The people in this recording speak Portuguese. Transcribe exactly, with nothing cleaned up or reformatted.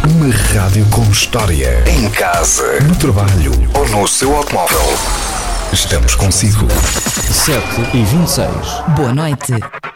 Uma rádio com história. Em casa, no trabalho ou no seu automóvel. Estamos consigo. sete e vinte e seis. Boa noite.